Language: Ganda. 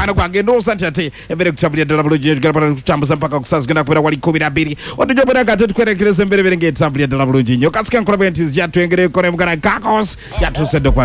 mukano kwange ndosa ati embere kuchambulira ddala bulungi tukala kutambuza mpaka kusazigenda kubera wali 12 watujobera kati tukwerekereza embere ng'etambulira ddala bulungi nnyo kasika nkola bwenti yatwengereko ne mugana kakos yatusedde kwa